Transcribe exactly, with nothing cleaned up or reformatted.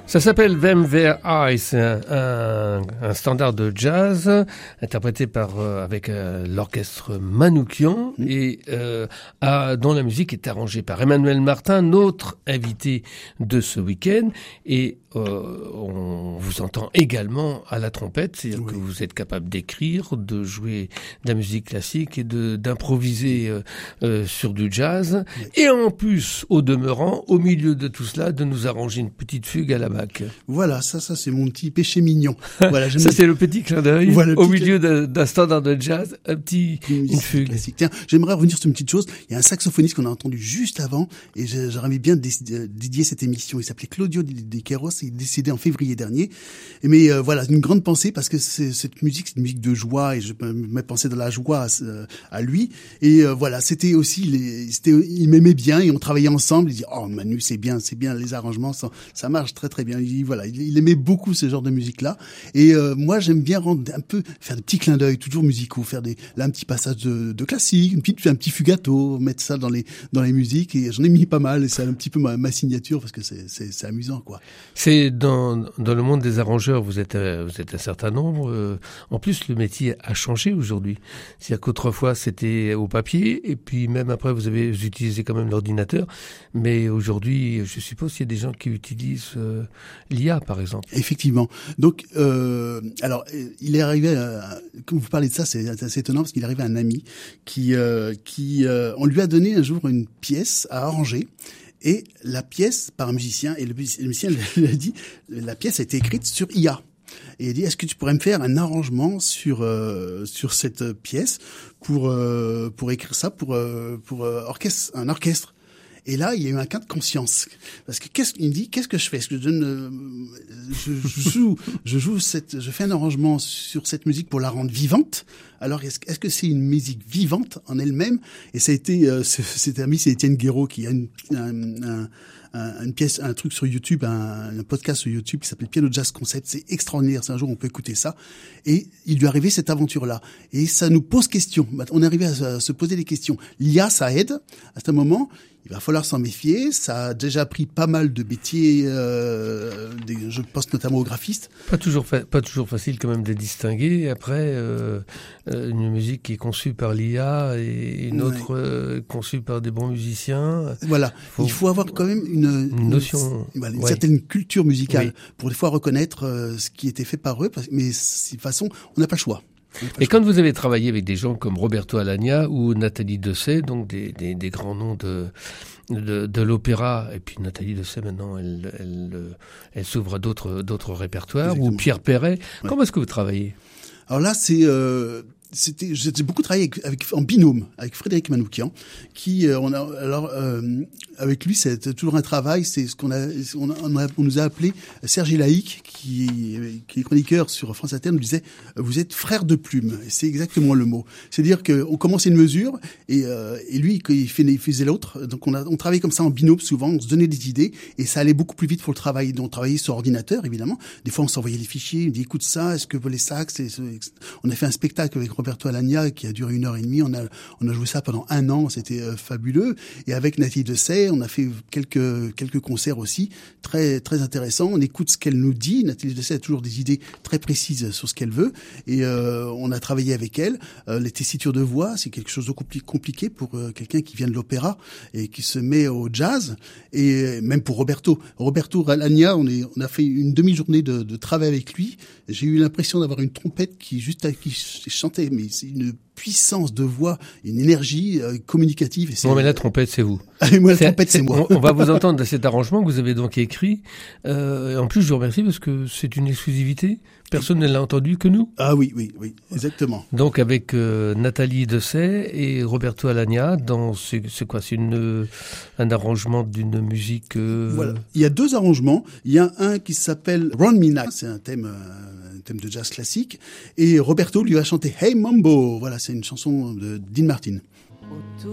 Ça s'appelle Them Their Eyes, un, un, un standard de jazz interprété par euh, avec euh, l'orchestre Manoukian mmh. et euh, à, dont la musique est arrangée par Emmanuel Martin, notre invité de ce week-end. Et euh, on vous entend également à la trompette, c'est-à-dire oui. que vous êtes capable d'écrire, de jouer de la musique classique et de d'improviser euh, euh, sur du jazz. Oui. Et en plus, au demeurant, au milieu de tout cela, de nous arranger une petite fugue à la bac. Voilà, ça, ça c'est mon petit péché mignon. Voilà, ça c'est le petit clin d'œil. Voilà, au petit milieu cl... d'un standard de jazz, un petit une, une fugue. Classique. Tiens, j'aimerais revenir sur une petite chose. Il y a un saxophoniste qu'on a entendu juste avant, et j'aurais bien dédié cette émission. Il s'appelait Claudio De Queiroz. Il est décédé en février dernier. Mais euh, voilà, une grande pensée parce que c'est, cette musique, c'est une musique de joie, et je me pensais dans la joie à, à lui. Et euh, voilà, c'était aussi, les, c'était, il m'aimait bien et on travaillait ensemble. Il dit, oh Manu, c'est bien, c'est bien, les arrangements, ça, ça marche très très bien. Il, voilà, il, il aimait beaucoup ce genre de musique-là. Et euh, moi, j'aime bien rendre un peu, faire des petits clins d'œil, toujours musicaux, faire des, là un petit passage de, de classique, une petite, un petit fugato, mettre ça dans les dans les musiques. Et j'en ai mis pas mal. Et c'est un petit peu ma, ma signature parce que c'est, c'est c'est amusant, quoi. C'est dans dans le monde des arrangeurs, vous êtes vous êtes un certain nombre. Euh, en plus, le métier a changé aujourd'hui. C'est-à-dire qu'autrefois c'était au papier, et puis même après vous avez vous utilisez quand même l'ordinateur. Mais aujourd'hui, je suppose qu'il y a des gens qui utilisent euh, l'I A, par exemple. Effectivement. Donc, euh, alors, il est arrivé, à, comme vous parlez de ça, c'est assez étonnant parce qu'il est arrivé à un ami qui, euh, qui, euh, on lui a donné un jour une pièce à arranger. Et la pièce, par un musicien, et le, le musicien lui a dit, la pièce a été écrite sur I A. Et il a dit, est-ce que tu pourrais me faire un arrangement sur euh, sur cette pièce pour euh, pour écrire ça pour euh, pour euh, orchestre, un orchestre. Et là, il y a eu un cas de conscience. Parce que qu'est-ce qu'il me dit, qu'est-ce que je fais? Est-ce que je donne, euh, je, je joue, je joue cette, je fais un arrangement sur cette musique pour la rendre vivante. Alors, est-ce, est-ce que c'est une musique vivante en elle-même? Et ça a été, euh, cet ami, c'est Étienne Guéraud qui a une, un, un, un, une pièce, un truc sur YouTube, un, un podcast sur YouTube qui s'appelle Piano Jazz Concept. C'est extraordinaire. C'est un jour, on peut écouter ça. Et il lui est arrivé cette aventure-là. Et ça nous pose question. On est arrivé à, à se poser des questions. L'I A, ça aide. À ce moment, il va falloir s'en méfier. Ça a déjà pris pas mal de métiers. Euh, des, je pense notamment aux graphistes. Pas toujours, fa- pas toujours facile quand même de distinguer. Après, euh, une musique qui est conçue par l'I A et une autre ouais. euh, conçue par des bons musiciens. Voilà. Faut, il faut avoir quand même une, une notion, une, une, une ouais. certaine culture musicale oui. pour des fois reconnaître euh, ce qui était fait par eux. Parce, mais de toute façon, on n'a pas le choix. Et quand vous avez travaillé avec des gens comme Roberto Alagna ou Nathalie Dessay, donc des, des, des grands noms de, de, de l'opéra, et puis Nathalie Dessay maintenant, elle, elle, elle, elle s'ouvre à d'autres, d'autres répertoires, exactement. Ou Pierre Perret, ouais. Comment est-ce que vous travaillez? Alors là, c'est... Euh... C'était, j'ai beaucoup travaillé avec, avec en binôme avec Frédéric Manoukian, qui euh, on a alors euh, avec lui c'est toujours un travail, c'est ce qu'on a on, a, on nous a appelé Serge Laïc qui qui est chroniqueur sur France Inter, nous disait vous êtes frères de plume, et c'est exactement le mot. C'est-à-dire que on commençait une mesure et euh, et lui il faisait, il faisait l'autre, donc on a on travaillait comme ça en binôme souvent, on se donnait des idées et ça allait beaucoup plus vite pour le travail. Donc on travaillait sur ordinateur évidemment, des fois on s'envoyait les fichiers, il dit écoute ça, est-ce que les sax, on a fait un spectacle avec Roberto Alagna qui a duré une heure et demie. On a on a joué ça pendant un an. C'était euh, fabuleux. Et avec Nathalie Dessay, on a fait quelques quelques concerts aussi très très intéressants. On écoute ce qu'elle nous dit. Nathalie Dessay a toujours des idées très précises sur ce qu'elle veut. Et euh, on a travaillé avec elle. Euh, les tessitures de voix, c'est quelque chose de compli- compliqué pour euh, quelqu'un qui vient de l'opéra et qui se met au jazz. Et même pour Roberto, Roberto Alagna, on est on a fait une demi-journée de, de travail avec lui. J'ai eu l'impression d'avoir une trompette qui juste à, qui chantait, mais c'est une puissance de voix, une énergie euh, communicative. Et c'est... Bon, mais la trompette, c'est vous. moi, la c'est, trompette, c'est, c'est moi. On, on va vous entendre de cet arrangement que vous avez donc écrit. Euh, en plus, je vous remercie parce que c'est une exclusivité. Personne ne l'a entendu que nous. Ah oui, oui, oui, exactement. Donc avec euh, Nathalie Dessay et Roberto Alagna, dans c'est, c'est quoi, c'est une euh, un arrangement d'une musique. Euh... Voilà. Il y a deux arrangements. Il y a un qui s'appelle Run Me Now, c'est un thème, euh, un thème de jazz classique, et Roberto lui a chanté Hey Mambo. Voilà, c'est une chanson de Dean Martin.